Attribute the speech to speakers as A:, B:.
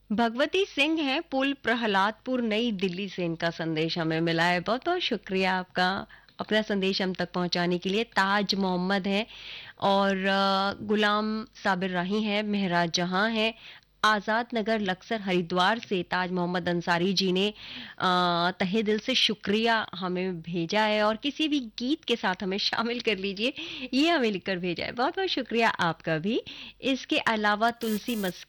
A: भगवती सिंह हैं, पुल प्रहलादपुर, नई दिल्ली से इनका संदेश हमें मिला है। बहुत बहुत शुक्रिया आपका अपना संदेश हम तक पहुंचाने के लिए। ताज मोहम्मद है और गुलाम साबिर राही हैं, महराज जहां है, आजाद नगर लक्सर हरिद्वार से ताज मोहम्मद अंसारी जी ने तहे दिल से शुक्रिया हमें भेजा है और किसी भी गीत के साथ हमें शामिल कर लीजिए, ये हमें लिखकर भेजा है। बहुत बहुत शुक्रिया आपका भी। इसके अलावा तुलसी मस्की